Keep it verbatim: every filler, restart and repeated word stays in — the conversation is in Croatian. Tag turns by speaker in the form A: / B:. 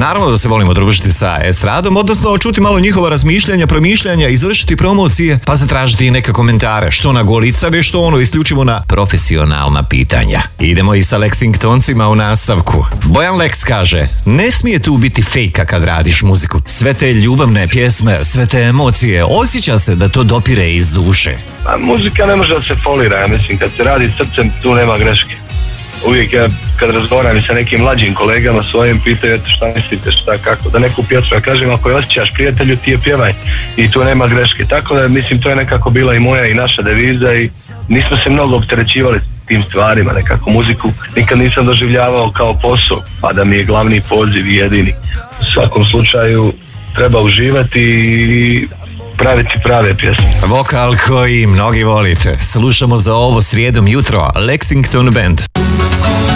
A: Naravno da se volimo družiti sa estradom, odnosno čuti malo njihova razmišljanja, promišljanja, izvršiti promocije, pa zatražiti i neke komentare, što na golicabe, što ono isključivo na profesionalna pitanja. Idemo i sa Lexingtoncima u nastavku. Bojan Lex kaže, ne smije tu biti fejka kad radiš muziku. Sve te ljubavne pjesme, sve te emocije, osjeća se da to dopire iz duše.
B: A muzika ne može da se folira, ja mislim, kad se radi srcem, tu nema greške. Uvijek ja kad razgovaram i sa nekim mlađim kolegama svojim, pitaju eto šta mislite, šta, kako, da neku pjesmu, ja kažem ako je osjećaš prijatelju ti je pjevaj i tu nema greške, tako da mislim to je nekako bila i moja i naša deviza i nismo se mnogo opterećivali tim stvarima, nekako muziku nikad nisam doživljavao kao posao, pa da mi je glavni poziv i jedini. U svakom slučaju treba uživati i praviti prave pjesme.
A: Vokal koji mnogi volite. Slušamo za ovo srijedom jutro Lexington Band.